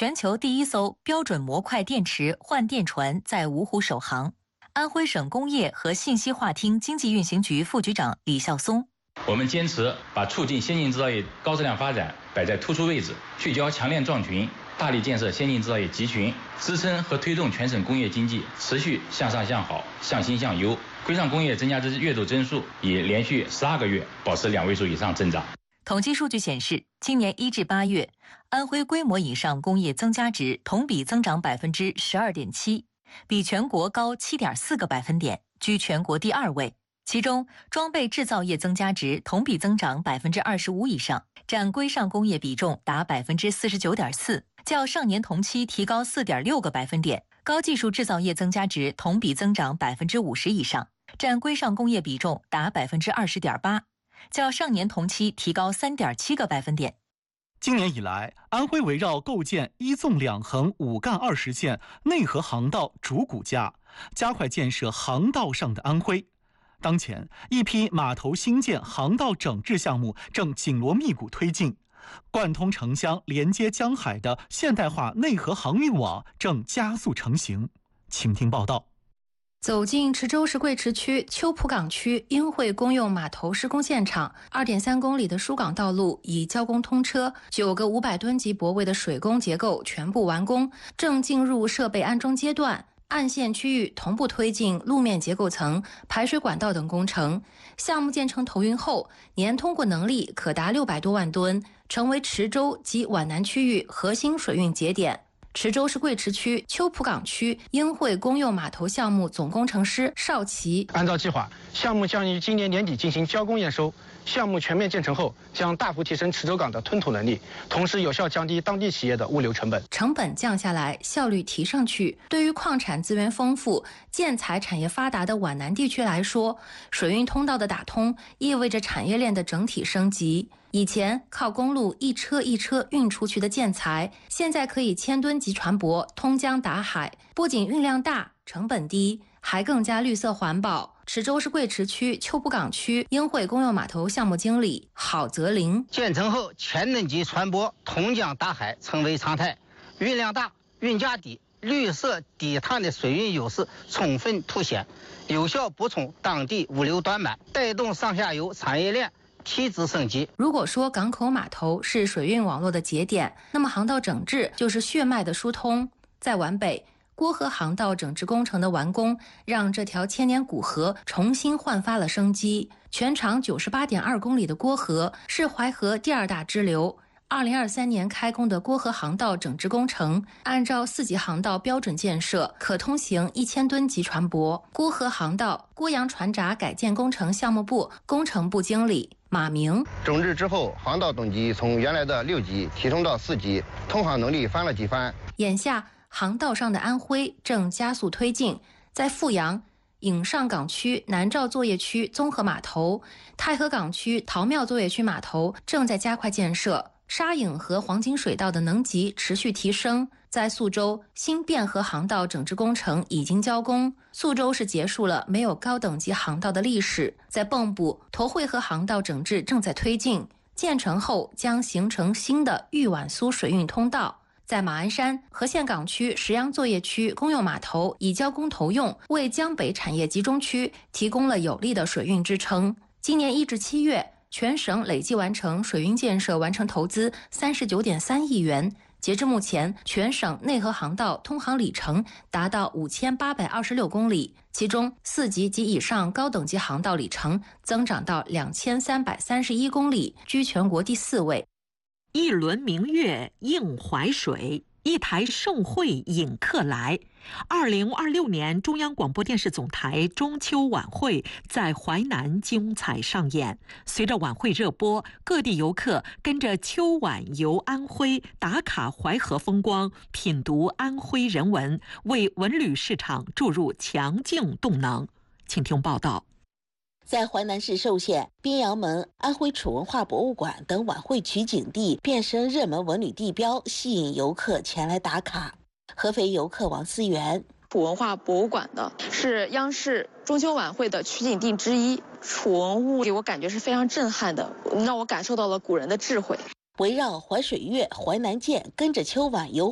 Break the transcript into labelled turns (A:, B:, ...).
A: 全球第一艘标准模块电池换电船在芜湖首航。安徽省工业和信息化厅经济运行局副局长李孝松：
B: 我们坚持把促进先进制造业高质量发展摆在突出位置，聚焦强链壮群，大力建设先进制造业集群，支撑和推动全省工业经济持续向上向好、向新向优。规上工业增加值月度增速已连续12个月保持2位数以上增长。
A: 统计数据显示，今年1至8月，安徽规模以上工业增加值同比增长12.7%，比全国高7.4个百分点，居全国第2位。其中，装备制造业增加值同比增长25%以上，占规上工业比重达49.4%，较上年同期提高4.6个百分点。高技术制造业增加值同比增长50%以上，占规上工业比重达20.8%，较上年同期提高3.7个百分点。
C: 今年以来，安徽围绕构建一纵两横5杠20线内河航道主骨架，加快建设航道上的安徽。当前，一批码头新建、航道整治项目正紧锣密鼓推进，贯通城乡、连接江海的现代化内河航运网正加速成型。请听报道。
D: 走进池州市贵池区秋浦港区英汇公用码头施工现场，2.3公里的疏港道路已交工通车，9个500吨级泊位的水工结构全部完工，正进入设备安装阶段。岸线区域同步推进路面结构层、排水管道等工程。项目建成投运后，年通过能力可达600多万吨，成为池州及皖南区域核心水运节点。池州市贵池区秋浦港区英汇公用码头项目总工程师邵奇：
E: 按照计划，项目将于今年年底进行交工验收。项目全面建成后，将大幅提升池州港的吞吐能力，同时有效降低当地企业的物流成本。
D: 成本降下来，效率提上去。对于矿产资源丰富、建材产业发达的皖南地区来说，水运通道的打通意味着产业链的整体升级。以前靠公路一车一车运出去的建材，现在可以1000吨级船舶通江达海，不仅运量大、成本低，还更加绿色环保。池州市贵池区秋浦港区英汇公用码头项目经理郝泽林：
F: 建成后1000吨级船舶通江达海成为常态，运量大、运价低、绿色低碳的水运优势充分凸显，有效补充当地物流短板，带动上下游产业链提质升级。
D: 如果说港口码头是水运网络的节点，那么航道整治就是血脉的疏通。在皖北，郭河航道整治工程的完工，让这条千年古河重新焕发了生机。全长98.2公里的郭河是淮河第2大支流。2023年开工的郭河航道整治工程，按照4级航道标准建设，可通行1000吨级船舶。郭河航道郭阳船闸改建工程项目部工程部经理马明：
G: 整治之后，航道等级从原来的6级提升到4级，通航能力翻了几番。
D: 眼下航道上的安徽正加速推进，在阜阳颍上港区南诏作业区综合码头、太和港区桃庙作业区码头正在加快建设。沙颍和黄金水道的能级持续提升。在宿州，新汴河航道整治工程已经交工。宿州是结束了没有高等级航道的历史。在蚌埠，沱惠河航道整治正在推进，建成后将形成新的豫皖苏水运通道。在马鞍山和县港区石阳作业区公用码头已交工投用，为江北产业集中区提供了有力的水运支撑。今年1至7月，全省累计完成水运建设完成投资39.3亿元。截至目前，全省内河航道通航里程达到5826公里，其中4级及以上高等级航道里程增长到2331公里，居全国第4位。
H: 一轮明月映淮水，一台盛会引客来。2026年中央广播电视总台中秋晚会在淮南精彩上演。随着晚会热播，各地游客跟着秋晚游安徽，打卡淮河风光，品读安徽人文，为文旅市场注入强劲动能。请听报道。
I: 在淮南市寿县、宾阳门、安徽楚文化博物馆等晚会取景地变身热门文旅地标，吸引游客前来打卡。合肥游客王思源：
J: 楚文化博物馆的是央视中秋晚会的取景地之一，楚文物给我感觉是非常震撼的，让我感受到了古人的智慧。
I: 围绕淮水月、淮南见，跟着秋晚游